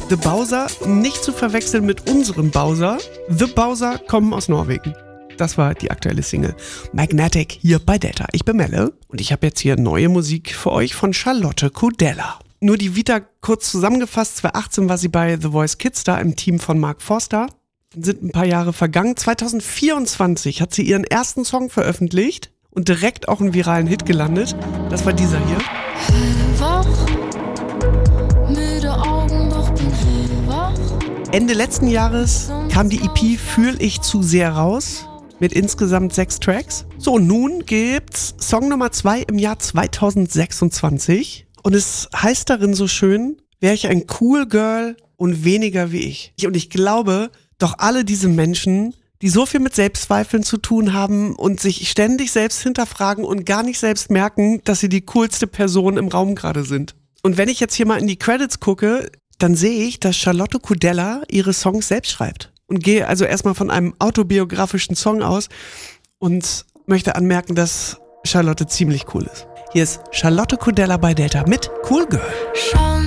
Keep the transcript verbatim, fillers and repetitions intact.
The Bowser, nicht zu verwechseln mit unserem Bowser. The Bowser kommen aus Norwegen. Das war die aktuelle Single. Magnetic hier bei Delta. Ich bin Melle und ich habe jetzt hier neue Musik für euch von Charlotte Kudella. Nur die Vita kurz zusammengefasst. zwanzig achtzehn war sie bei The Voice Kids da im Team von Mark Forster. Dann sind ein paar Jahre vergangen. zwanzig vierundzwanzig hat sie ihren ersten Song veröffentlicht und direkt auch einen viralen Hit gelandet. Das war dieser hier. Hellwach, müde Augen, doch bin hellwach. Ende letzten Jahres kam die E P Fühl ich zu sehr raus. Mit insgesamt sechs Tracks. So, nun gibt's Song Nummer zwei im Jahr zwanzig sechsundzwanzig. Und es heißt darin so schön, wäre ich ein Cool Girl und weniger wie ich. Und ich glaube, doch alle diese Menschen, die so viel mit Selbstzweifeln zu tun haben und sich ständig selbst hinterfragen und gar nicht selbst merken, dass sie die coolste Person im Raum gerade sind. Und wenn ich jetzt hier mal in die Credits gucke, dann sehe ich, dass Charlotte Kudella ihre Songs selbst schreibt. Und gehe also erstmal von einem autobiografischen Song aus und möchte anmerken, dass Charlotte ziemlich cool ist. Hier ist Charlotte Kudella bei Delta mit Cool Girl. Schon